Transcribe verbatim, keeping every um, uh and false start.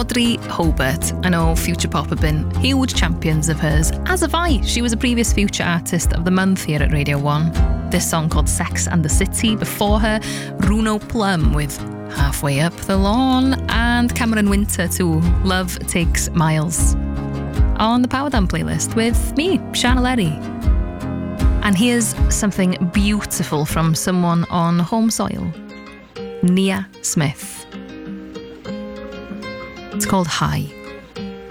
Audrey Hobart. I know Future Pop have been huge champions of hers, as have I. She was a previous Future Artist of the Month here at Radio one. This song called Sex and the City. Before her, Bruno Plum with Halfway Up the Lawn, and Cameron Winter to Love Takes Miles. On the Power Down playlist with me, Shana Lerry. And here's something beautiful from someone on home soil, Nia Smith. It's called High.